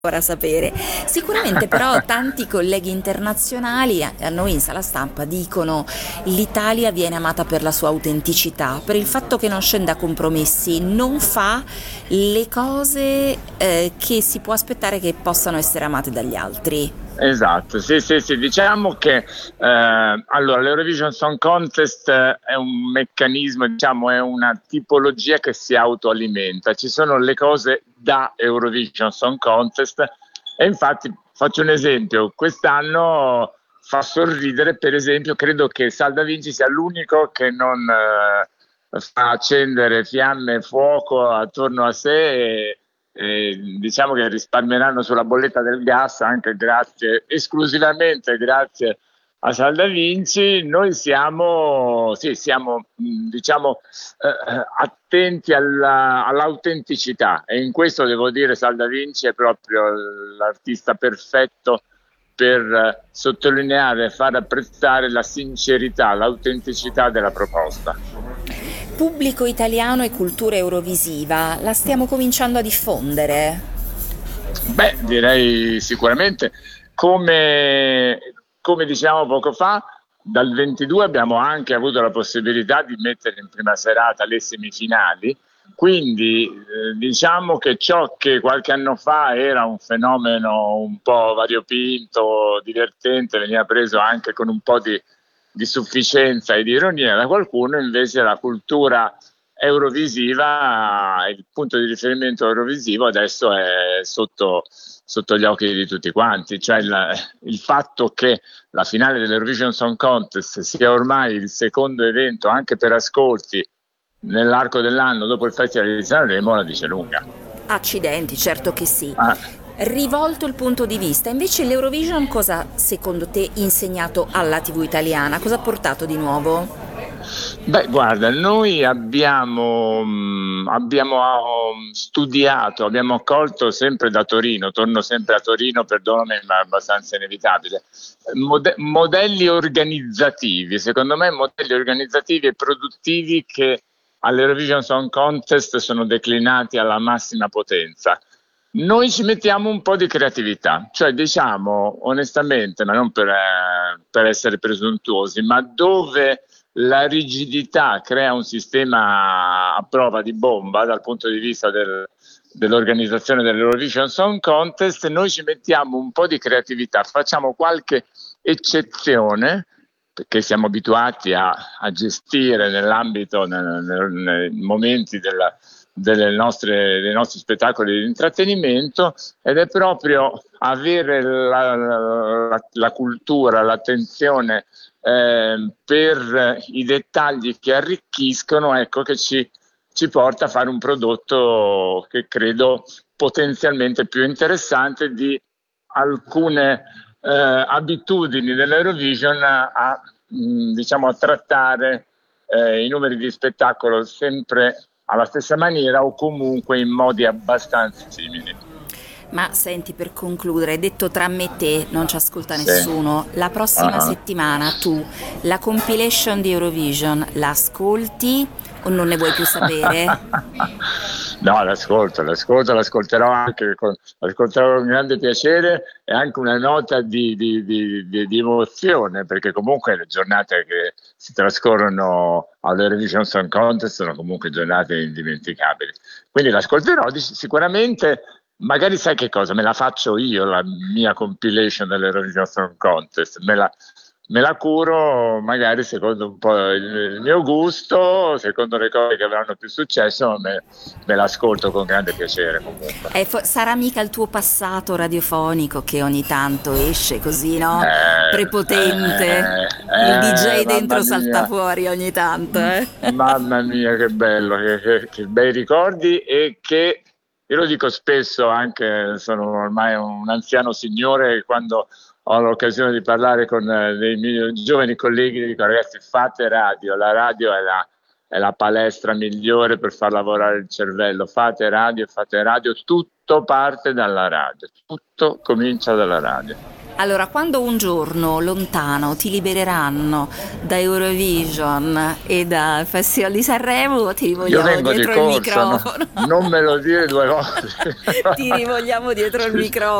Ora sapere. Sicuramente però tanti colleghi internazionali a noi in sala stampa dicono l'Italia viene amata per la sua autenticità, per il fatto che non scende a compromessi, non fa le cose che si può aspettare che possano essere amate dagli altri. Esatto, sì, sì, sì, diciamo che allora l'Eurovision Song Contest è un meccanismo, diciamo, è una tipologia che si autoalimenta. Ci sono le cose da Eurovision Song Contest e infatti faccio un esempio, quest'anno fa sorridere, per esempio, credo che Salda Vinci sia l'unico che non fa accendere fiamme e fuoco attorno a sé e diciamo che risparmieranno sulla bolletta del gas anche grazie, esclusivamente grazie a Salda Vinci. Noi siamo, sì, siamo diciamo, attenti all'autenticità e in questo devo dire Salda Vinci è proprio l'artista perfetto per sottolineare e far apprezzare la sincerità, l'autenticità della proposta. Pubblico italiano e cultura eurovisiva, la stiamo cominciando a diffondere. Beh, direi sicuramente, come, come dicevamo poco fa, dal 22 abbiamo anche avuto la possibilità di mettere in prima serata le semifinali, quindi diciamo che ciò che qualche anno fa era un fenomeno un po' variopinto, divertente, veniva preso anche con un po' di sufficienza e di ironia da qualcuno, invece la cultura eurovisiva, il punto di riferimento eurovisivo adesso è sotto gli occhi di tutti quanti, cioè il fatto che la finale dell'Eurovision Song Contest sia ormai il secondo evento anche per ascolti nell'arco dell'anno dopo il Festival di Sanremo la dice lunga. Accidenti, certo che sì. Ah, Rivolto il punto di vista, invece l'Eurovision cosa secondo te insegnato alla TV italiana? Cosa ha portato di nuovo? beh, guarda, noi abbiamo studiato, abbiamo accolto sempre da Torino, torno sempre a Torino, perdonami, ma è abbastanza inevitabile, modelli organizzativi, secondo me modelli organizzativi e produttivi che all'Eurovision Song Contest sono declinati alla massima potenza. Noi ci mettiamo un po' di creatività, cioè diciamo onestamente, ma non per essere presuntuosi, ma dove la rigidità crea un sistema a prova di bomba dal punto di vista dell'organizzazione dell'Eurovision Song Contest, noi ci mettiamo un po' di creatività, facciamo qualche eccezione perché siamo abituati a gestire nell'ambito, nei momenti dei nostri spettacoli di intrattenimento ed è proprio avere la cultura, l'attenzione per i dettagli che arricchiscono, ecco, che ci porta a fare un prodotto che credo potenzialmente più interessante di alcune abitudini dell'Eurovision diciamo, a trattare i numeri di spettacolo sempre alla stessa maniera o comunque in modi abbastanza simili. Ma senti, per concludere, detto tra me e te, non ci ascolta Sì. nessuno, la prossima Uh-huh. settimana tu la compilation di Eurovision la ascolti o non ne vuoi più sapere? No, l'ascolterò anche l'ascolterò con grande piacere e anche una nota di emozione, perché comunque le giornate che si trascorrono all'Eurovision Song Contest sono comunque giornate indimenticabili. Quindi l'ascolterò sicuramente, magari sai che cosa, me la faccio io la mia compilation dell'Eurovision Song Contest, me la curo magari secondo un po' il mio gusto, secondo le cose che avranno più successo, me l'ascolto con grande piacere comunque. Sarà mica il tuo passato radiofonico che ogni tanto esce così, no? Prepotente. Il DJ Mamma dentro salta mia, fuori ogni tanto, eh? mamma mia, che bello, che bei ricordi e che io lo dico spesso, anche sono ormai un anziano signore, e quando ho l'occasione di parlare con dei miei giovani colleghi, dico ragazzi fate radio, la radio è la palestra migliore per far lavorare il cervello, fate radio, tutto parte dalla radio, tutto comincia dalla radio. Allora, quando un giorno lontano ti libereranno da Eurovision e dal Festival di Sanremo, ti Io rivogliamo vengo di dietro il corsa, microfono. non me lo dire due volte. Ti rivogliamo dietro il microfono.